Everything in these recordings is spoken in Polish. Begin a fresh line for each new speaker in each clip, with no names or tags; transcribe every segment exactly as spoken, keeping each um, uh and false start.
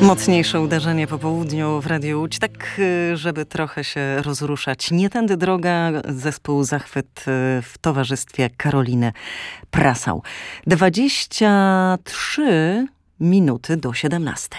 Mocniejsze uderzenie po południu w Radiu Łódź, tak żeby trochę się rozruszać. Nie tędy droga, zespół Zachwyt w towarzystwie Karoliny Prasał. dwadzieścia trzy minuty do siedemnastej.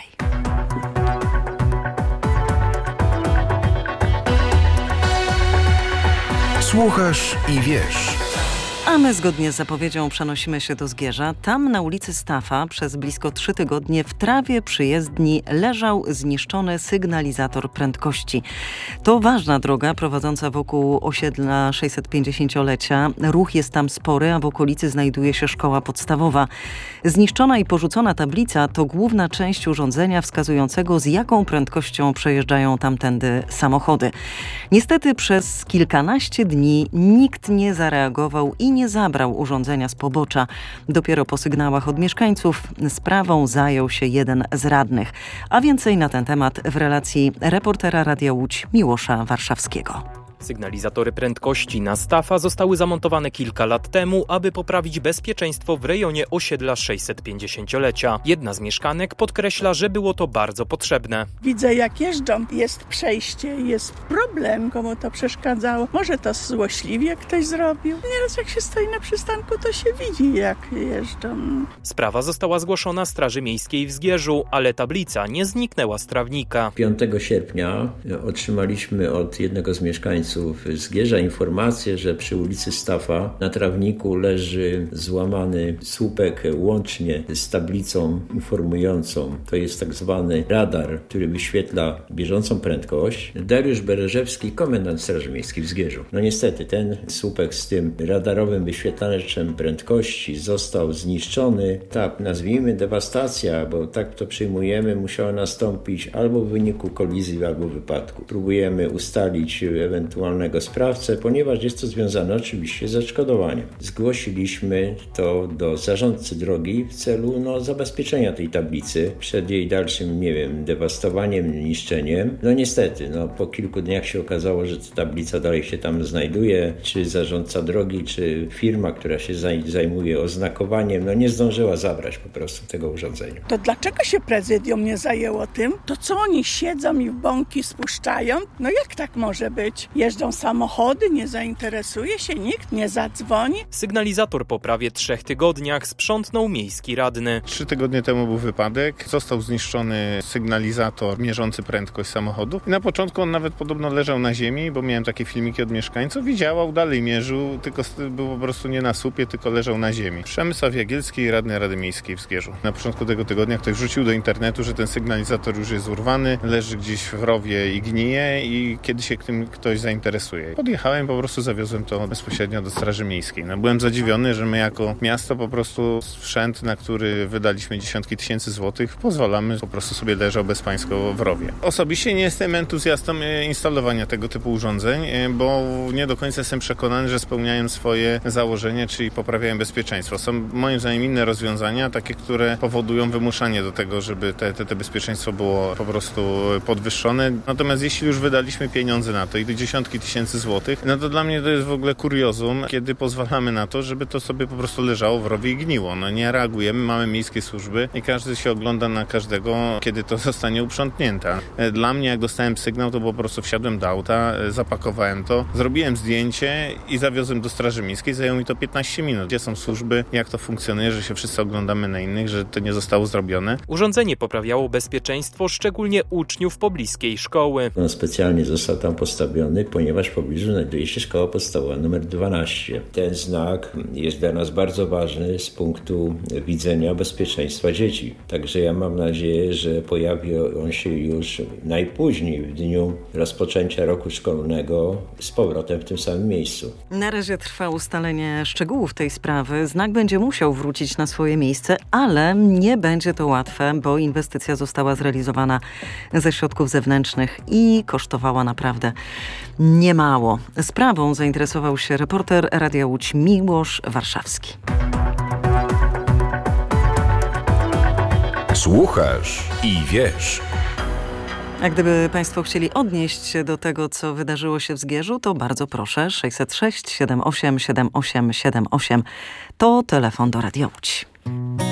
Słuchasz i wiesz.
A my zgodnie z zapowiedzią przenosimy się do Zgierza. Tam na ulicy Stafa przez blisko trzy tygodnie w trawie przyjezdni leżał zniszczony sygnalizator prędkości. To ważna droga prowadząca wokół osiedla sześćsetpięćdziesięciolecia. Ruch jest tam spory, a w okolicy znajduje się szkoła podstawowa. Zniszczona i porzucona tablica to główna część urządzenia wskazującego, z jaką prędkością przejeżdżają tamtędy samochody. Niestety przez kilkanaście dni nikt nie zareagował i nie zabrał urządzenia z pobocza. Dopiero po sygnałach od mieszkańców sprawą zajął się jeden z radnych. A więcej na ten temat w relacji reportera Radia Łódź Miłosza Warszawskiego.
Sygnalizatory prędkości na Stafa zostały zamontowane kilka lat temu, aby poprawić bezpieczeństwo w rejonie osiedla sześćsetpięćdziesięciolecia. Jedna z mieszkanek podkreśla, że było to bardzo potrzebne.
Widzę, jak jeżdżą. Jest przejście, jest problem, komu to przeszkadzało. Może to złośliwie ktoś zrobił. Nieraz jak się stoi na przystanku, to się widzi, jak jeżdżą.
Sprawa została zgłoszona Straży Miejskiej w Zgierzu, ale tablica nie zniknęła z trawnika.
piątego sierpnia otrzymaliśmy od jednego z mieszkańców Zgierza informację, że przy ulicy Stafa na trawniku leży złamany słupek łącznie z tablicą informującą. To jest tak zwany radar, który wyświetla bieżącą prędkość. Dariusz Bereżewski, komendant Straży Miejskiej w Zgierzu. No niestety ten słupek z tym radarowym wyświetlaczem prędkości został zniszczony. Ta, nazwijmy, dewastacja, bo tak to przyjmujemy, musiała nastąpić albo w wyniku kolizji, albo wypadku. Próbujemy ustalić ewentualnie sprawcę, ponieważ jest to związane oczywiście z odszkodowaniem. Zgłosiliśmy to do zarządcy drogi w celu no, zabezpieczenia tej tablicy przed jej dalszym, nie wiem, dewastowaniem, niszczeniem. No niestety, no, po kilku dniach się okazało, że ta tablica dalej się tam znajduje, czy zarządca drogi, czy firma, która się zajmuje oznakowaniem, no nie zdążyła zabrać po prostu tego urządzenia.
To dlaczego się prezydium nie zajęło tym? To co oni siedzą i w bąki spuszczają? No jak tak może być? Jeżdżą samochody, nie zainteresuje się nikt, nie zadzwoni.
Sygnalizator po prawie trzech tygodniach sprzątnął miejski radny.
Trzy tygodnie temu był wypadek, został zniszczony sygnalizator mierzący prędkość samochodu. I na początku on nawet podobno leżał na ziemi, bo miałem takie filmiki od mieszkańców i działał, dalej mierzył, tylko był po prostu nie na słupie, tylko leżał na ziemi. Przemysław Jagielski, radny Rady Miejskiej w Zgierzu. Na początku tego tygodnia ktoś wrzucił do internetu, że ten sygnalizator już jest urwany, leży gdzieś w rowie i gnije i kiedy się tym ktoś zainteresuje. Podjechałem, po prostu zawiozłem to bezpośrednio do Straży Miejskiej. No, byłem zadziwiony, że my jako miasto po prostu sprzęt, na który wydaliśmy dziesiątki tysięcy złotych, pozwalamy, po prostu sobie leżał bezpańsko w rowie. Osobiście nie jestem entuzjastą instalowania tego typu urządzeń, bo nie do końca jestem przekonany, że spełniają swoje założenie, czyli poprawiają bezpieczeństwo. Są moim zdaniem inne rozwiązania, takie, które powodują wymuszanie do tego, żeby te, te, te bezpieczeństwo było po prostu podwyższone. Natomiast jeśli już wydaliśmy pieniądze na to i to dziesiątki tysięcy złotych, no to dla mnie to jest w ogóle kuriozum, kiedy pozwalamy na to, żeby to sobie po prostu leżało w rowie i gniło. No nie reagujemy, mamy miejskie służby i każdy się ogląda na każdego, kiedy to zostanie uprzątnięte. Dla mnie, jak dostałem sygnał, to po prostu wsiadłem do auta, zapakowałem to, zrobiłem zdjęcie i zawiozłem do Straży Miejskiej. Zajęło mi to piętnaście minut. Gdzie są służby, jak to funkcjonuje, że się wszyscy oglądamy na innych, że to nie zostało zrobione.
Urządzenie poprawiało bezpieczeństwo szczególnie uczniów pobliskiej szkoły.
On specjalnie został tam postawiony, ponieważ w pobliżu znajduje się szkoła podstawowa numer dwanaście. Ten znak jest dla nas bardzo ważny z punktu widzenia bezpieczeństwa dzieci. Także ja mam nadzieję, że pojawi on się już najpóźniej w dniu rozpoczęcia roku szkolnego z powrotem w tym samym miejscu.
Na razie trwa ustalenie szczegółów tej sprawy. Znak będzie musiał wrócić na swoje miejsce, ale nie będzie to łatwe, bo inwestycja została zrealizowana ze środków zewnętrznych i kosztowała naprawdę niemało. Sprawą zainteresował się reporter Radia Łódź Miłosz Warszawski.
Słuchasz i wiesz.
A gdyby Państwo chcieli odnieść się do tego, co wydarzyło się w Zgierzu, to bardzo proszę. sześćset sześć siedem osiem siedem osiem siedem osiem to telefon do Radia Łódź.